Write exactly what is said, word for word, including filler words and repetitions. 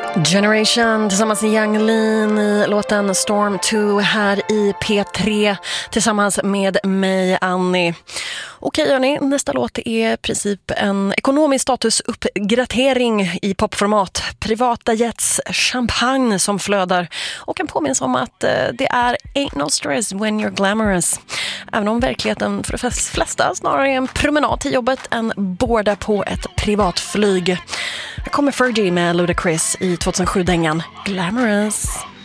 Generation tillsammans med Yung Lean i låten Storm två här i P tre tillsammans med mig, Annie. Okej hörni, nästa låt är i princip en ekonomisk statusuppgradering i popformat. Privata jets, champagne som flödar och en påminnelse om att det är ain't no stress when you're glamorous. Även om verkligheten för de flesta snarare är en promenad till jobbet än borda på ett privatflyg. Här kommer Fergie med Ludacris i tjugohundrasju-dängan Glamorous.